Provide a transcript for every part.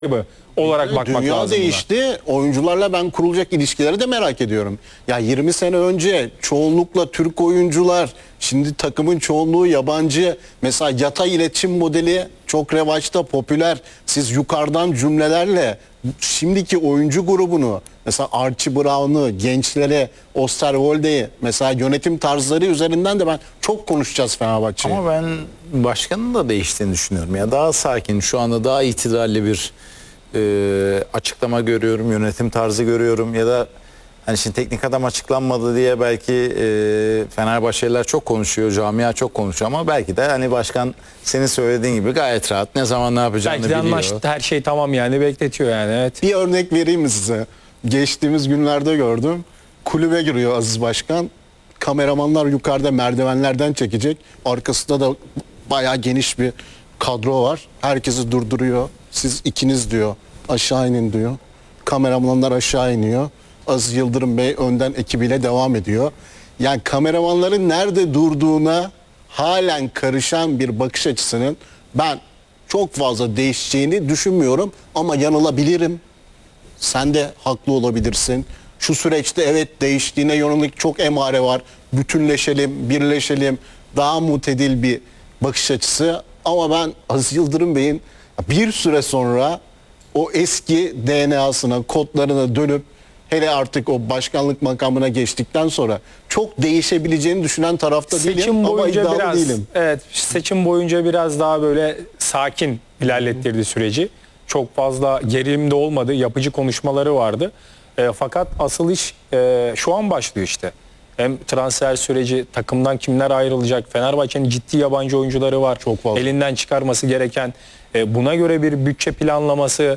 olarak bakmak Dünya lazım. değişti. Oyuncularla ben kurulacak ilişkileri de merak ediyorum. Ya 20 sene önce çoğunlukla Türk oyuncular, şimdi takımın çoğunluğu yabancı. Mesela yatay iletişim modeli çok revaçta, popüler. Siz yukarıdan cümlelerle şimdiki oyuncu grubunu, mesela Archie Brown'u, gençlere, Osterwolde'yi, mesela yönetim tarzları üzerinden de ben çok konuşacağız Fenerbahçe'yi. Ama ben başkanın da değiştiğini düşünüyorum. Ya daha sakin, şu anda daha itidalli bir açıklama görüyorum, yönetim tarzı görüyorum ya da hani şimdi teknik adam açıklanmadı diye belki Fenerbahçeliler çok konuşuyor, camia çok konuşuyor ama belki de hani başkan senin söylediğin gibi gayet rahat, ne zaman ne yapacağını Belki de biliyor. anlaştı, her şey tamam yani, bekletiyor yani, evet. Bir örnek vereyim mi size? Geçtiğimiz günlerde gördüm. Kulübe giriyor Aziz Başkan. Kameramanlar yukarıda merdivenlerden çekecek. Arkasında da bayağı geniş bir kadro var. Herkesi durduruyor. Siz ikiniz diyor. Aşağı inin diyor. Kameramanlar aşağı iniyor. Aziz Yıldırım Bey önden ekibiyle devam ediyor. Yani kameramanların nerede durduğuna halen karışan bir bakış açısının ben çok fazla değişeceğini düşünmüyorum ama yanılabilirim. Sen de haklı olabilirsin. Şu süreçte evet değiştiğine yönelik çok emare var. Bütünleşelim, birleşelim. Daha mutedil bir bakış açısı. Ama ben Aziz Yıldırım Bey'in bir süre sonra o eski DNA'sına, kodlarına dönüp hele artık o başkanlık makamına geçtikten sonra çok değişebileceğini düşünen tarafta değilim Seçim ama boyunca iddialı biraz, değilim. evet, seçim boyunca biraz daha böyle sakin ilerlettirdi süreci. Çok fazla gerilimde olmadı, yapıcı konuşmaları vardı. Fakat asıl iş şu an başlıyor işte. Hem transfer süreci, takımdan kimler ayrılacak, Fenerbahçe'nin ciddi yabancı oyuncuları var. Çok fazla. Elinden çıkarması gereken, buna göre bir bütçe planlaması,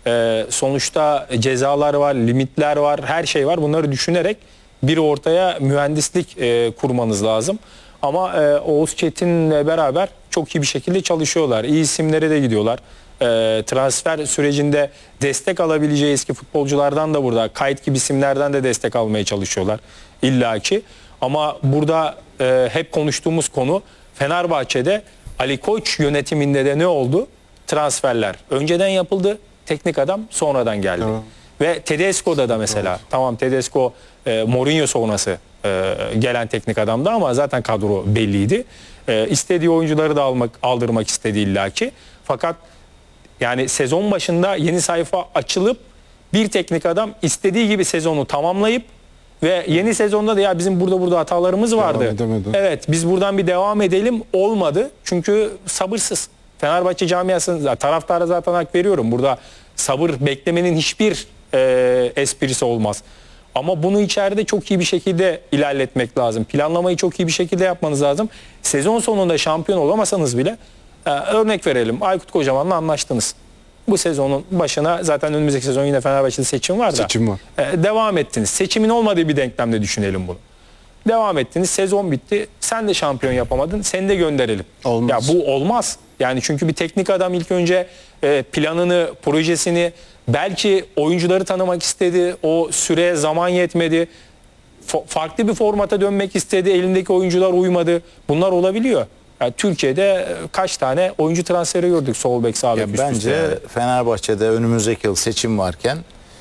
sonuçta cezalar var, limitler var, her şey var. Bunları düşünerek bir ortaya mühendislik kurmanız lazım. Ama Oğuz Çetin'le beraber çok iyi bir şekilde çalışıyorlar. İyi isimlere de gidiyorlar. Transfer sürecinde destek alabileceği eski futbolculardan da burada, Kayıt gibi isimlerden de destek almaya çalışıyorlar illaki. Ama burada hep konuştuğumuz konu, Fenerbahçe'de Ali Koç yönetiminde de ne oldu? Transferler önceden yapıldı. Teknik adam sonradan geldi. Evet. Ve Tedesco'da da mesela, evet, tamam Tedesco Mourinho sonrası gelen teknik adamdı ama zaten kadro belliydi. İstediği oyuncuları da aldırmak istedi illaki. Fakat yani sezon başında yeni sayfa açılıp bir teknik adam istediği gibi sezonu tamamlayıp ve yeni sezonda da ya bizim burada hatalarımız vardı. Evet, biz buradan bir devam edelim olmadı. Çünkü sabırsız. Fenerbahçe camiasının taraftara zaten hak veriyorum. Burada sabır beklemenin hiçbir esprisi olmaz. Ama bunu içeride çok iyi bir şekilde ilerletmek lazım. Planlamayı çok iyi bir şekilde yapmanız lazım. Sezon sonunda şampiyon olamasanız bile örnek verelim. Aykut Kocaman'la anlaştınız. Bu sezonun başına zaten önümüzdeki sezon yine Fenerbahçe'de seçim var da. Seçim var. Devam ettiniz. Seçimin olmadığı bir denklemde düşünelim bunu. Devam ettiniz. Sezon bitti. Sen de şampiyon yapamadın. Seni de gönderelim. Olmaz. Ya bu olmaz. Yani çünkü bir teknik adam ilk önce planını, projesini, belki oyuncuları tanımak istedi. O süreye zaman yetmedi. Farklı bir formata dönmek istedi. Elindeki oyuncular uymadı. Bunlar olabiliyor. Yani Türkiye'de kaç tane oyuncu transferi gördük sol bek, sağ bek üst üste. Bence yani Fenerbahçe'de önümüzdeki yıl seçim varken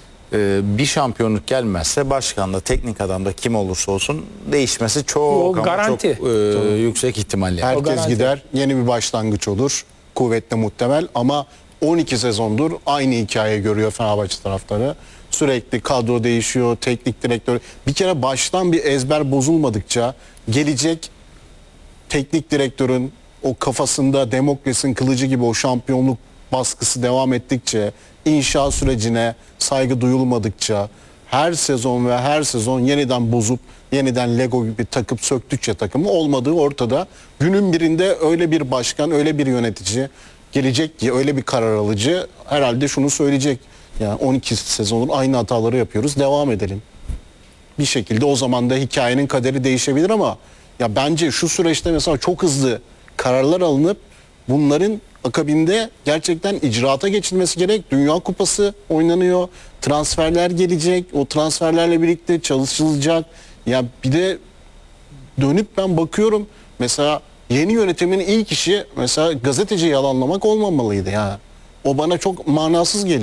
bir şampiyonluk gelmezse başkan da teknik adam da kim olursa olsun değişmesi çok ama garanti. çok yüksek ihtimal yani. Herkes gider, yeni bir başlangıç olur. Kuvvetle muhtemel ama 12 sezondur aynı hikaye görüyor Fenerbahçe taraftarı. Sürekli kadro değişiyor, teknik direktör. Bir kere baştan bir ezber bozulmadıkça gelecek teknik direktörün o kafasında Demokles'in kılıcı gibi o şampiyonluk baskısı devam ettikçe, inşa sürecine saygı duyulmadıkça, her sezon ve her sezon yeniden bozup yeniden Lego gibi takıp söktükçe takımı olmadığı ortada. Günün birinde öyle bir başkan, öyle bir yönetici gelecek ki, öyle bir karar alıcı herhalde şunu söyleyecek. Yani 12 sezonun aynı hataları yapıyoruz, devam edelim. Bir şekilde o zaman da hikayenin kaderi değişebilir ama ya bence şu süreçte mesela çok hızlı kararlar alınıp bunların akabinde gerçekten icraata geçilmesi gerek. Dünya Kupası oynanıyor. Transferler gelecek. O transferlerle birlikte çalışılacak. Ya bir de dönüp ben bakıyorum mesela yeni yönetimin ilk işi mesela gazeteci yalanlamak olmamalıydı ya. O bana çok manasız geliyor.